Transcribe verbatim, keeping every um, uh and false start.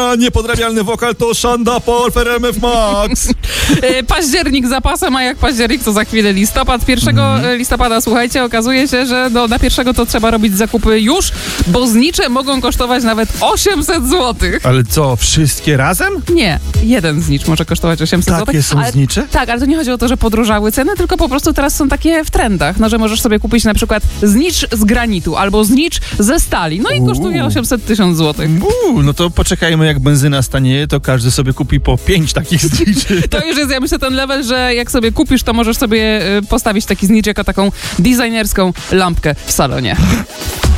a niepodrabialny wokal to Shanda Paul w R M F Max. Październik za pasem, a jak październik, to za chwilę listopad. Pierwszego mm. listopada, słuchajcie, okazuje się, że do, na pierwszego to trzeba robić zakupy już, bo znicze mogą kosztować nawet osiemset złotych. Ale co, wszystkie razem? Nie, jeden znicz może kosztować osiemset złotych. Takie są ale, znicze? Tak, ale to nie chodzi o to, że podróżały ceny, tylko po prostu teraz są takie w trendach, no że możesz sobie kupić na przykład znicz z granitu albo znicz ze stali, no i kosztuje osiemset tysięcy złotych. Uuu, no to poczekajmy, jak benzyna stanieje, to każdy sobie kupi po pięć takich zniczy. To już jest, ja myślę, ten level, że jak sobie kupisz, to możesz sobie postawić taki znicz jako taką designerską lampkę w salonie.